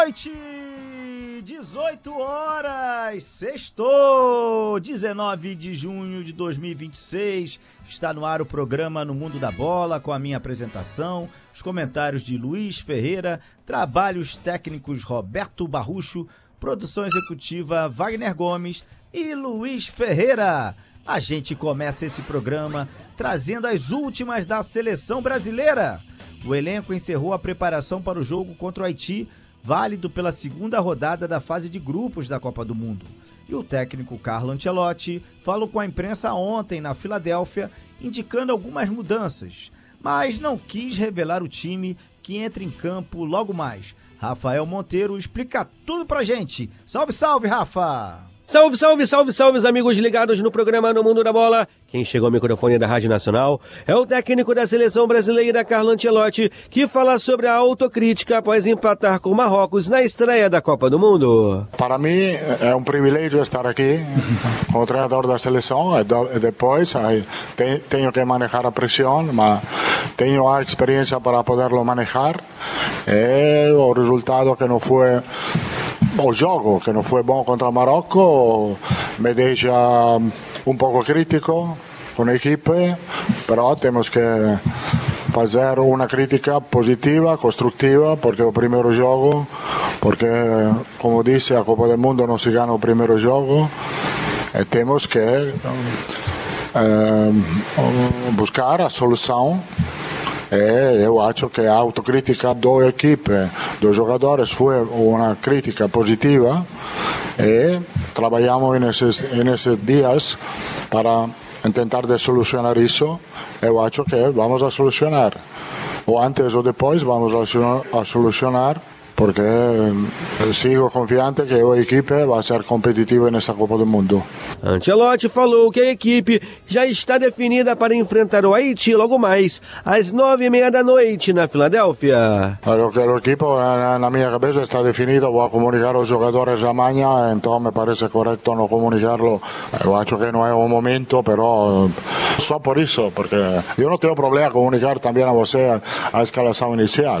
Noite, 18 horas, sextou, 19 de junho de 2026, está no ar o programa No Mundo da Bola, com a minha apresentação, os comentários de Luiz Ferreira, trabalhos técnicos Roberto Barrucho, produção executiva Wagner Gomes e Luiz Ferreira. A gente começa esse programa trazendo as últimas da seleção brasileira. O elenco encerrou a preparação para o jogo contra o Haiti, válido pela segunda rodada da fase de grupos da Copa do Mundo. E o técnico Carlo Ancelotti falou com a imprensa ontem na Filadélfia, indicando algumas mudanças, mas não quis revelar o time que entra em campo logo mais. Rafael Monteiro explica tudo pra gente. Salve, salve, Rafa! Salve, salve, salve, salve, os amigos ligados no programa No Mundo da Bola. Quem chegou ao microfone da Rádio Nacional é o técnico da seleção brasileira, Carlo Ancelotti, que fala sobre a autocrítica após empatar com Marrocos na estreia da Copa do Mundo. Para mim é um privilégio estar aqui como treinador da seleção e depois tenho que manejar a pressão, mas tenho a experiência para poderlo manejar. E o resultado que não foi... O jogo que não foi bom contra Marrocos me deixa um pouco crítico com a equipe, però temos que fazer uma crítica positiva, construtiva, porque o primeiro jogo, porque como disse, a Copa do Mundo não se ganha o primeiro jogo, e temos que buscar a solução. Eu acho que a autocrítica da equipe, dos jogadores, foi uma crítica positiva e trabalhamos nesses dias para tentar de solucionar isso. Eu acho que vamos a solucionar. Ou antes ou depois vamos a solucionar, porque sigo confiante que a equipe vai ser competitiva nessa Copa do Mundo. Ancelotti falou que a equipe já está definida para enfrentar o Haiti logo mais, às 9h30 da noite, na Filadélfia. O equipe, na minha cabeça, está definido. Vou comunicar aos jogadores amanhã, então me parece correto não comunicarlo. Eu acho que não é o momento, mas só por isso, porque eu não tenho problema em comunicar também a você a escalação inicial.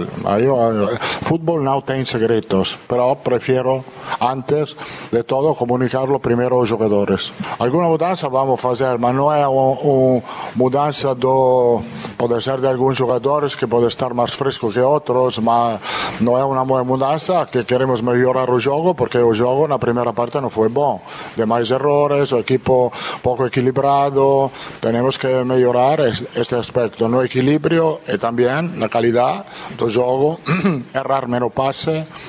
Futebol não tem segredos, pero prefiro, antes de todo, comunicarlo primeiro aos jogadores. Alguma mudança vamos fazer, mas não é uma mudança pode ser de alguns jogadores que pode estar mais fresco que outros, mas não é uma mudança que queremos melhorar o jogo, porque o jogo na primeira parte não foi bom. Demais errores, o equipo pouco equilibrado, temos que melhorar este aspecto no equilíbrio e também na qualidade do jogo, errar menos passe.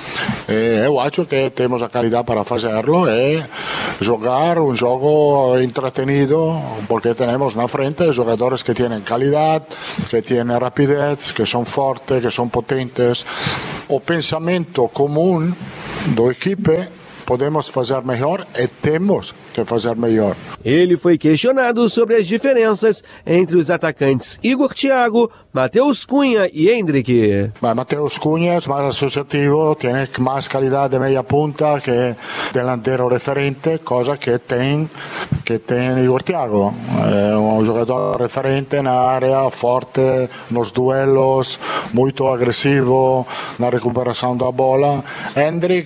Eu acho que temos a qualidade para fazerlo e jogar um jogo entretenido, porque temos na frente jogadores que têm qualidade, que têm rapidez, que são fortes, que são potentes. O pensamento comum da equipe podemos fazer melhor e temos que fazer melhor. Ele foi questionado sobre as diferenças entre os atacantes Igor Thiago, Matheus Cunha e Endrick. Matheus Cunha é mais associativo, tem mais qualidade de meia punta que delantero referente, coisa que tem Igor Thiago. É um jogador referente na área, forte nos duelos, muito agressivo na recuperação da bola. Endrick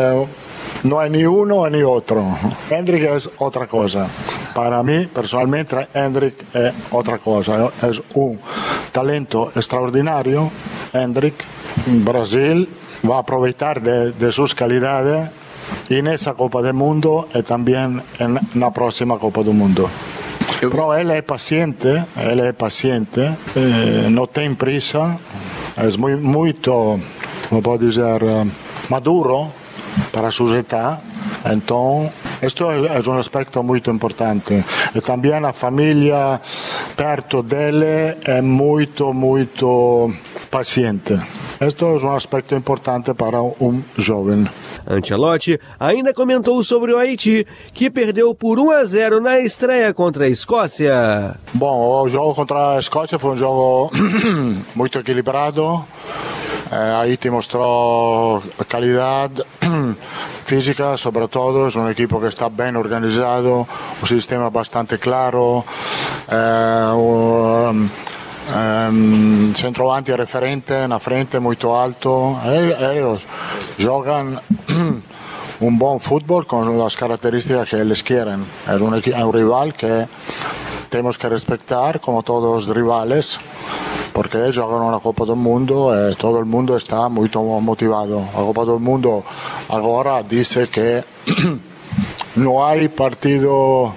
não é nem um nem outro. Endrick é outra coisa. Para mim, personalmente, Endrick é outra coisa. É um talento extraordinário. Endrick, Brasil, vai aproveitar de suas qualidades e nessa Copa do Mundo e também na próxima Copa do Mundo. Però ele é paciente, não tem pressa, é muito, como pode dizer, maduro para sua età. Então, isto é um aspecto muito importante. E também a família perto dele é muito paciente. Isto é um aspecto importante para um jovem. Ancelotti ainda comentou sobre o Haiti, que perdeu por 1-0 na estreia contra a Escócia. Bom, o jogo contra a Escócia foi um jogo muito equilibrado. Haiti mostrou qualidade física, sobretudo, é um equipo que está bem organizado, um sistema bastante claro, centroavanti referente na frente, muito alto. Eles juegan un buen fútbol con las características que ellos quieren. Es un rival que tenemos que respetar como todos los rivales, porque ellos juegan una Copa del Mundo y todo el mundo está muy motivado. La Copa del Mundo ahora dice que no hay partido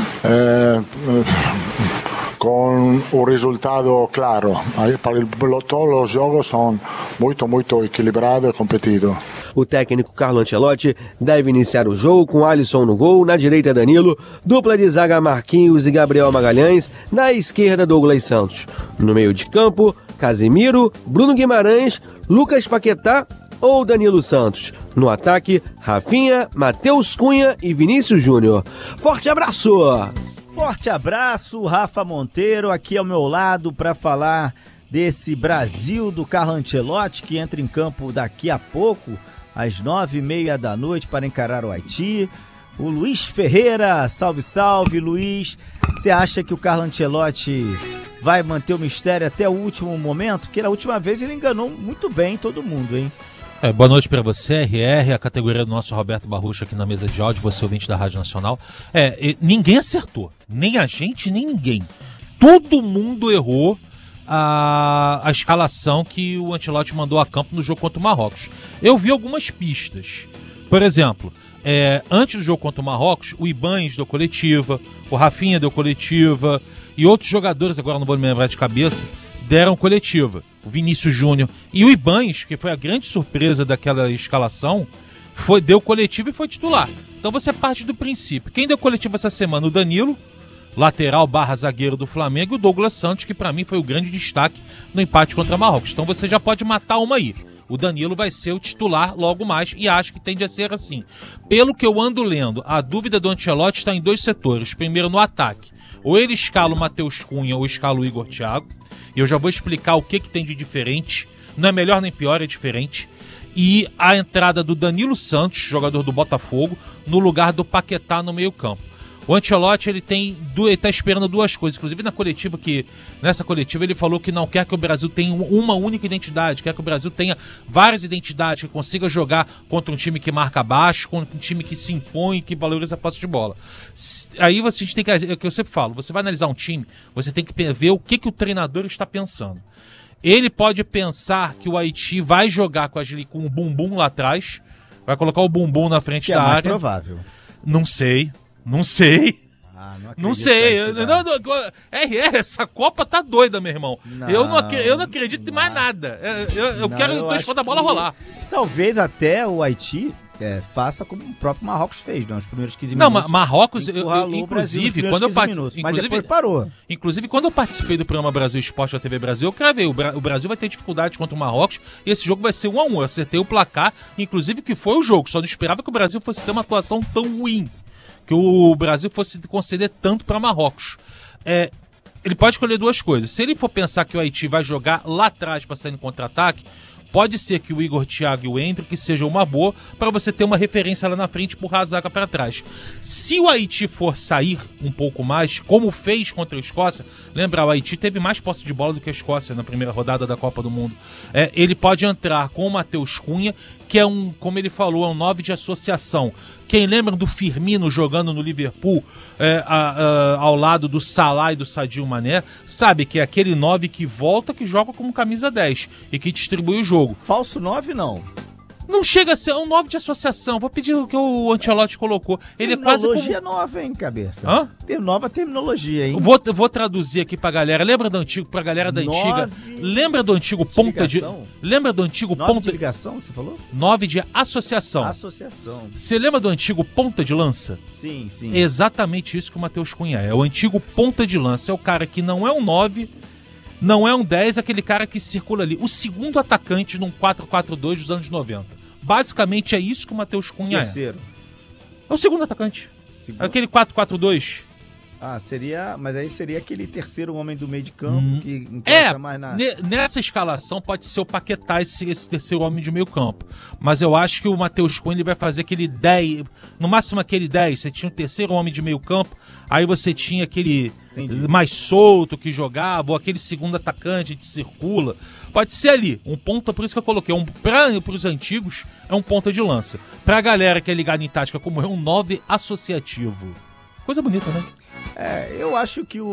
con un resultado claro. Todos los juegos son muy equilibrados y competidos. O técnico Carlo Ancelotti deve iniciar o jogo com Alisson no gol, na direita Danilo, dupla de zaga Marquinhos e Gabriel Magalhães, na esquerda Douglas Santos. No meio de campo, Casemiro, Bruno Guimarães, Lucas Paquetá ou Danilo Santos. No ataque, Rafinha, Matheus Cunha e Vinícius Júnior. Forte abraço! Forte abraço, Rafa Monteiro, aqui ao meu lado para falar desse Brasil do Carlo Ancelotti, que entra em campo daqui a pouco, às 9h30 da noite, para encarar o Haiti. O Luiz Ferreira, salve, salve, Luiz. Você acha que o Carlo Ancelotti vai manter o mistério até o último momento? Porque na última vez ele enganou muito bem todo mundo, hein? Boa noite para você, RR, a categoria do nosso Roberto Barrucha aqui na mesa de áudio, você ouvinte da Rádio Nacional. Ninguém acertou, nem a gente, nem ninguém. Todo mundo errou a escalação que o Ancelotti mandou a campo no jogo contra o Marrocos. Eu vi algumas pistas. Por exemplo, antes do jogo contra o Marrocos, o Ibañez deu coletiva, o Rafinha deu coletiva e outros jogadores, agora não vou me lembrar de cabeça, deram coletiva. O Vinícius Júnior e o Ibañez, que foi a grande surpresa daquela escalação, deu coletiva e foi titular. Então você parte do princípio. Quem deu coletiva essa semana? O Danilo, lateral / zagueiro do Flamengo, e o Douglas Santos, que para mim foi o grande destaque no empate contra Marrocos. Então você já pode matar uma aí. O Danilo vai ser o titular logo mais e acho que tende a ser assim. Pelo que eu ando lendo, a dúvida do Ancelotti está em dois setores. Primeiro, no ataque. Ou ele escala o Matheus Cunha ou escala o Igor Thiago. E eu já vou explicar o que tem de diferente. Não é melhor nem pior, é diferente. E a entrada do Danilo Santos, jogador do Botafogo, no lugar do Paquetá no meio-campo. O Ancelotti ele está esperando duas coisas, inclusive nessa coletiva ele falou que não quer que o Brasil tenha uma única identidade, quer que o Brasil tenha várias identidades, que consiga jogar contra um time que marca baixo, contra um time que se impõe, que valoriza a posse de bola. Aí a gente tem que, é o que eu sempre falo, você vai analisar um time, você tem que ver o que o treinador está pensando. Ele pode pensar que o Haiti vai jogar com o bumbum lá atrás, vai colocar o bumbum na frente da área. É mais provável. Não sei. Não sei. Essa Copa tá doida, meu irmão. Eu não acredito em mais nada. Eu quero deixar a bola rolar. Talvez até o Haiti faça como o próprio Marrocos fez, nos primeiros 15 minutos. Não, Marrocos, inclusive, quando eu participei. Mas depois parou. Inclusive, quando eu participei do programa Brasil Esporte da TV Brasil, eu cravei. O Brasil vai ter dificuldade contra o Marrocos e esse jogo vai ser 1-1. Eu acertei o placar, inclusive que foi o jogo. Só não esperava que o Brasil fosse ter uma atuação tão ruim, que o Brasil fosse conceder tanto para Marrocos. Ele pode escolher duas coisas. Se ele for pensar que o Haiti vai jogar lá atrás para sair no contra-ataque, pode ser que o Igor Thiago e o Endrick seja uma boa para você ter uma referência lá na frente e empurrar a zaga para trás. Se o Haiti for sair um pouco mais, como fez contra a Escócia, lembra, o Haiti teve mais posse de bola do que a Escócia na primeira rodada da Copa do Mundo. Ele pode entrar com o Matheus Cunha, que é como ele falou, é um 9 de associação. Quem lembra do Firmino jogando no Liverpool ao lado do Salah e do Sadio Mané, sabe que é aquele 9 que volta, que joga como camisa 10 e que distribui o jogo. Falso 9 não. Não chega a ser um 9 de associação. Vou pedir o que o Ancelotti colocou. Ele terminologia nova, hein, cabeça? Hã? Nova terminologia, hein? Vou traduzir aqui pra galera. Lembra do antigo, pra galera da antiga? Lembra do antigo ponta de... Lembra do antigo 9 ponta... de ligação, você falou? 9 de associação. Associação. Você lembra do antigo ponta de lança? Sim, sim. Exatamente isso que o Matheus Cunha é. O antigo ponta de lança. É o cara que não é um 9... Não é um 10, aquele cara que circula ali. O segundo atacante num 4-4-2 dos anos 90. Basicamente é isso que o Matheus Cunha Terceiro. é o segundo atacante. Aquele 4-4-2. Mas aí seria aquele terceiro homem do meio de campo que encaixa mais na... Nessa escalação pode ser o Paquetá esse terceiro homem de meio campo. Mas eu acho que o Matheus Cunha ele vai fazer aquele 10, no máximo aquele 10. Você tinha o terceiro homem de meio campo, aí você tinha aquele mais solto que jogava, ou aquele segundo atacante que circula. Pode ser ali, um ponta, por isso que eu coloquei. Para os antigos, é um ponta de lança. Pra galera que é ligada em tática como é um 9 associativo. Coisa bonita, né? Eu acho que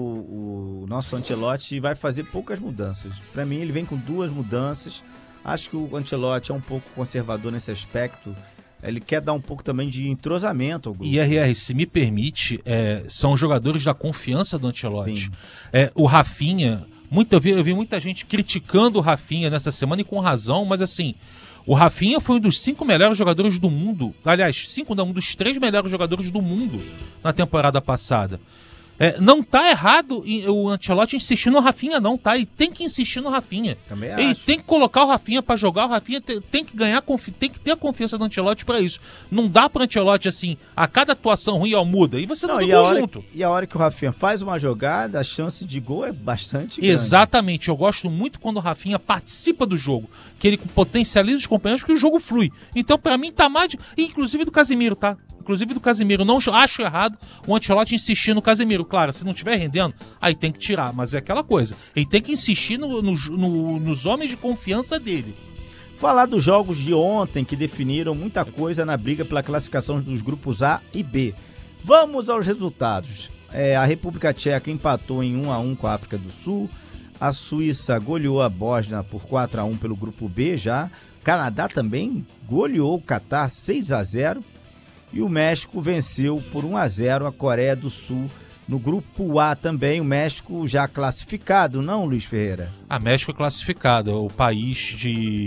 o nosso Ancelotti vai fazer poucas mudanças. Para mim, ele vem com 2 mudanças. Acho que o Ancelotti é um pouco conservador nesse aspecto. Ele quer dar um pouco também de entrosamento ao grupo. E RR, se me permite, são jogadores da confiança do Ancelotti. O Rafinha, eu vi muita gente criticando o Rafinha nessa semana e com razão, mas assim... O Rafinha foi um dos 5 melhores jogadores do mundo. Aliás, um dos 3 melhores jogadores do mundo na temporada passada. Não tá errado o Ancelotti insistir no Rafinha, não, tá? Ele tem que insistir no Rafinha. Também ele acho. tem que colocar o Rafinha pra jogar. O Rafinha tem que ganhar, tem que ter a confiança do Ancelotti pra isso. Não dá pro Ancelotti assim, a cada atuação ruim, muda. E você não jogou junto. E a hora que o Rafinha faz uma jogada, a chance de gol é bastante grande. Exatamente. Eu gosto muito quando o Rafinha participa do jogo, que ele potencializa os companheiros, porque o jogo flui. Então, pra mim, tá mais... Inclusive do Casemiro, tá? Não acho errado o Ancelotti insistir no Casemiro. Claro, se não estiver rendendo, aí tem que tirar. Mas é aquela coisa. Ele tem que insistir nos homens de confiança dele. Falar dos jogos de ontem que definiram muita coisa na briga pela classificação dos grupos A e B. Vamos aos resultados. A República Tcheca empatou em 1-1 com a África do Sul. A Suíça goleou a Bósnia por 4-1 pelo grupo B já. O Canadá também goleou o Catar 6-0. E o México venceu por 1-0 a Coreia do Sul no grupo A também. O México já classificado, não, Luiz Ferreira? A México é classificado. O país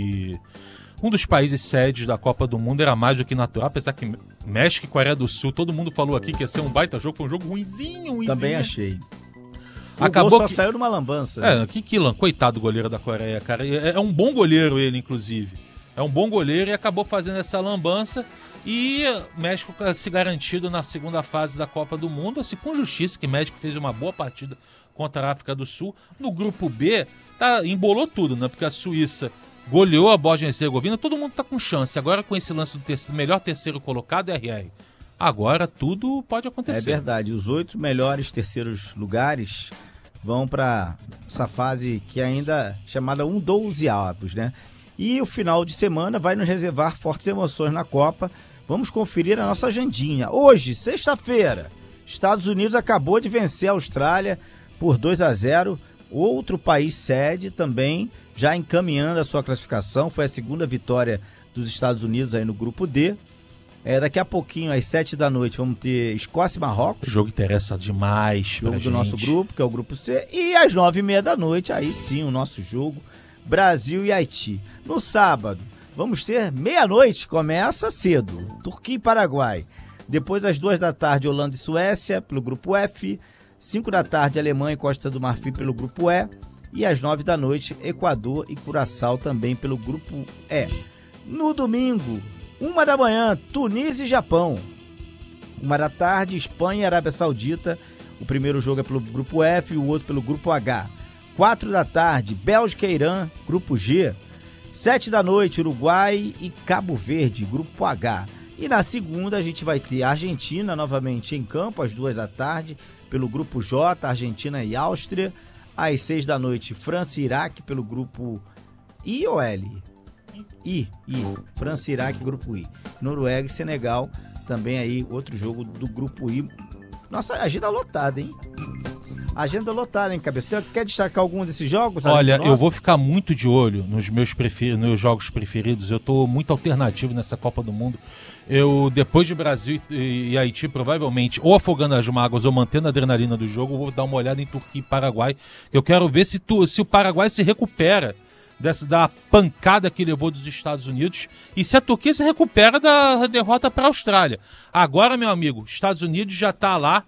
um dos países sedes da Copa do Mundo era mais do que natural, apesar que México e Coreia do Sul, todo mundo falou aqui que ia ser um baita jogo, foi um jogo ruinzinho. Também achei. Acabou só saiu numa lambança. Coitado do goleiro da Coreia, cara. É um bom goleiro ele, inclusive. É um bom goleiro e acabou fazendo essa lambança. E o México se garantido na segunda fase da Copa do Mundo, assim, com justiça, que o México fez uma boa partida contra a África do Sul. No grupo B, embolou tudo, né? Porque a Suíça goleou a Bósnia e Herzegovina, todo mundo tá com chance. Agora com esse lance do melhor terceiro colocado, RR, agora tudo pode acontecer. É verdade, os 8 melhores terceiros lugares vão para essa fase que ainda é chamada 1/12avos, né? E o final de semana vai nos reservar fortes emoções na Copa. Vamos conferir a nossa agendinha. Hoje, sexta-feira, Estados Unidos acabou de vencer a Austrália por 2-0. Outro país sede também já encaminhando a sua classificação. Foi a segunda vitória dos Estados Unidos aí no grupo D. Daqui a pouquinho, às 7 da noite, vamos ter Escócia e Marrocos. O jogo interessa demais jogo pra gente. Nosso grupo, que é o grupo C. E às 9h30 da noite, aí sim, o nosso jogo, Brasil e Haiti. No sábado, vamos ter meia-noite, começa cedo, Turquia e Paraguai. Depois, às 2 da tarde, Holanda e Suécia, pelo grupo F. 5 da tarde, Alemanha e Costa do Marfim, pelo grupo E. E às 9 da noite, Equador e Curaçao, também pelo grupo E. No domingo, 1 da manhã, Tunísia e Japão. 1 da tarde, Espanha e Arábia Saudita. O primeiro jogo é pelo grupo F e o outro pelo grupo H. 4 da tarde, Bélgica e Irã, grupo G. 7 da noite, Uruguai e Cabo Verde, grupo H. E na segunda a gente vai ter Argentina novamente em campo, às 2 da tarde, pelo grupo J, Argentina e Áustria. Às 6 da noite, França e Iraque, pelo grupo I ou L? I. França e Iraque, grupo I. Noruega e Senegal, também aí outro jogo do grupo I. Nossa, agenda lotada, hein? Agenda lotada, hein, cabeça? Quer destacar algum desses jogos? Olha, eu vou ficar muito de olho nos meus jogos preferidos. Eu tô muito alternativo nessa Copa do Mundo. Eu, depois de Brasil e Haiti, provavelmente, ou afogando as mágoas ou mantendo a adrenalina do jogo, eu vou dar uma olhada em Turquia e Paraguai. Eu quero ver se o Paraguai se recupera da pancada que levou dos Estados Unidos e se a Turquia se recupera da derrota para a Austrália. Agora, meu amigo, Estados Unidos já tá lá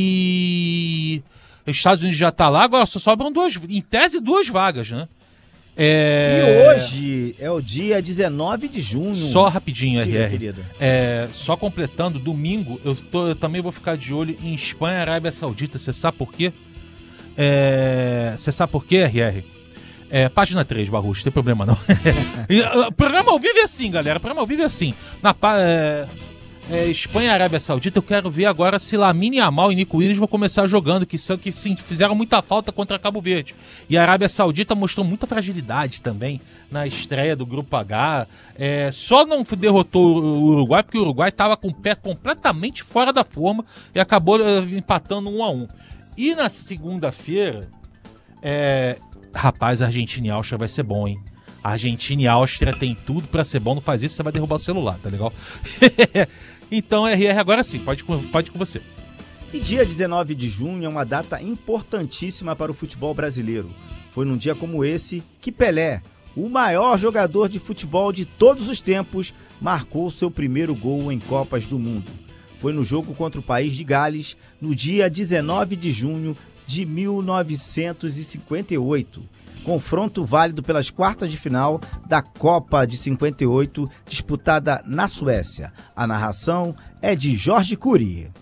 agora só sobram em tese duas vagas, né? E hoje é o dia 19 de junho. Só rapidinho, Diga, RR. querida. Só completando, domingo eu também vou ficar de olho em Espanha e Arábia Saudita. Você sabe por quê? Você sabe por quê, RR? Página 3, Barroso, não tem problema não. O programa ao vivo é assim, galera. O programa ao vivo é assim. Espanha e Arábia Saudita, eu quero ver agora se Lamine Yamal e Nico Williams vão começar jogando, que sim, fizeram muita falta contra Cabo Verde. E a Arábia Saudita mostrou muita fragilidade também na estreia do Grupo H. Só não derrotou o Uruguai, porque o Uruguai estava com o pé completamente fora da forma e acabou empatando 1-1. E na segunda-feira, rapaz, a Argentina e Áustria vai ser bom, hein? A Argentina e a Áustria tem tudo pra ser bom, não faz isso, você vai derrubar o celular, tá legal? Então, RR, agora sim, pode com você. E dia 19 de junho é uma data importantíssima para o futebol brasileiro. Foi num dia como esse que Pelé, o maior jogador de futebol de todos os tempos, marcou seu primeiro gol em Copas do Mundo. Foi no jogo contra o país de Gales, no dia 19 de junho de 1958. Confronto válido pelas quartas de final da Copa de 58, disputada na Suécia. A narração é de Jorge Cury.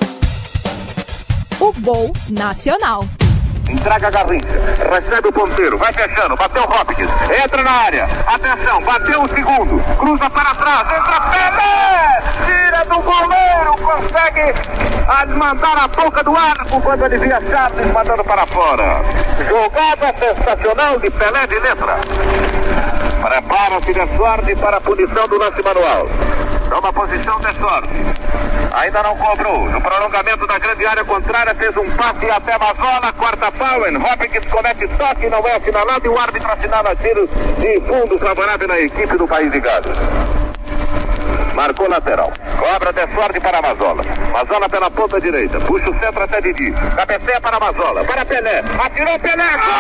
O gol nacional. Entrega a Garrincha, recebe o ponteiro, vai fechando, bateu o Hopkins, entra na área, atenção, bateu o segundo, cruza para trás, entra Pelé, tira do goleiro, consegue mandar a boca do arco quando ele via Charles mandando para fora. Jogada sensacional de Pelé de letra. Prepara-se de sorte para a punição do lance manual. Toma posição de sorte. Ainda não cobrou. No prolongamento da grande área contrária, fez um passe até Mazola, quarta Powen. Hopkins comete toque, não é assinalado e o árbitro assinala tiro de fundo favorável na equipe do País de Gales. Marcou lateral. Cobra de sorte para Mazola. Mazola pela ponta direita. Puxa o centro até Didi. Cabeceia para Mazola. Para Pelé. Atirou Pelé. Gol!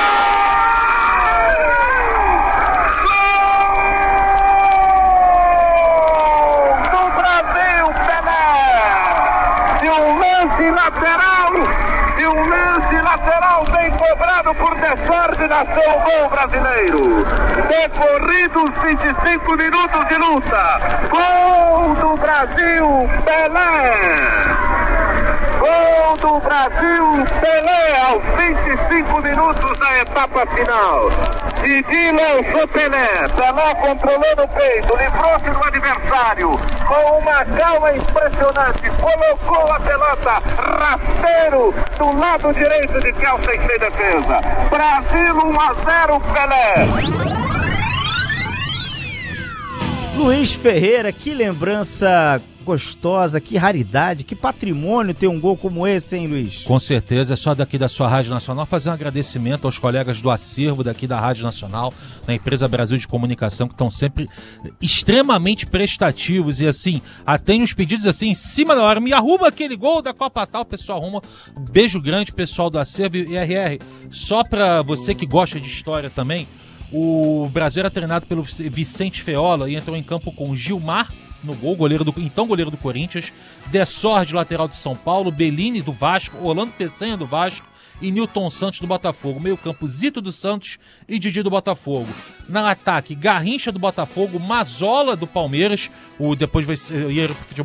Lateral bem cobrado por De Sorte, nasceu o gol brasileiro. Decorridos 25 minutos de luta. Gol do Brasil, Pelé. Gol do Brasil, Pelé, aos 25 minutos da etapa final. Didi lançou Pelé. Pelé controlou no peito, livrou-se do adversário. Com uma calma impressionante, colocou a pelota rasteiro do lado direito de Kelsen sem defesa. Brasil 1-0, Pelé. Luiz Ferreira, que lembrança gostosa, que raridade, que patrimônio ter um gol como esse, hein, Luiz? Com certeza, é só daqui da sua Rádio Nacional fazer um agradecimento aos colegas do acervo daqui da Rádio Nacional, da Empresa Brasil de Comunicação, que estão sempre extremamente prestativos e assim, atendem os pedidos assim em cima da hora. Me arruma aquele gol da Copa Tal, o pessoal arruma. Um beijo grande, pessoal do acervo. E RR, só pra você que gosta de história também, o Brasil era treinado pelo Vicente Feola e entrou em campo com Gilmar no gol, goleiro do Corinthians, De Sorte, lateral de São Paulo, Bellini do Vasco, Orlando Peçanha do Vasco e Nilton Santos do Botafogo. Meio campo, Zito do Santos e Didi do Botafogo. Na ataque, Garrincha do Botafogo, Mazola do Palmeiras, depois vai ser